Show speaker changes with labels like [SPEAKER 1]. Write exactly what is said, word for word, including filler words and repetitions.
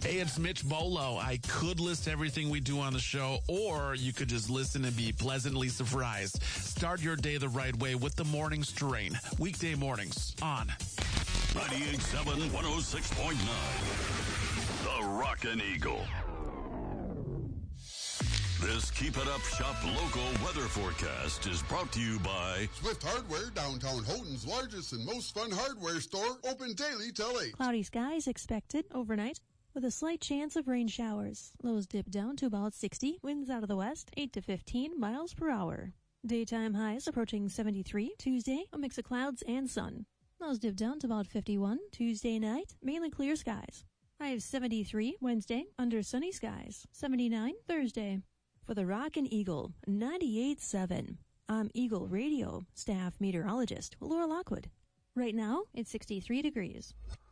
[SPEAKER 1] Hey, it's Mitch Bolo. I could list everything we do on the show, or you could just listen and be pleasantly surprised. Start your day the right way with the Morning Strain. Weekday mornings on
[SPEAKER 2] ninety-eight point seven, one oh six point nine. The Rockin' Eagle. This Keep It Up Shop local weather forecast is brought to you by
[SPEAKER 3] Swift Hardware, downtown Houghton's largest and most fun hardware store, open daily till eight.
[SPEAKER 4] Cloudy skies expected overnight with a slight chance of rain showers. Lows dip down to about sixty, winds out of the west, eight to fifteen miles per hour. Daytime highs approaching seventy-three. Tuesday, a mix of clouds and sun. Lows dip down to about fifty-one. Tuesday night, mainly clear skies. High of seventy-three Wednesday, under sunny skies. seventy-nine Thursday. For the Rockin' Eagle, ninety-eight point seven. I'm Eagle Radio staff meteorologist Laura Lockwood. Right now, it's sixty-three degrees.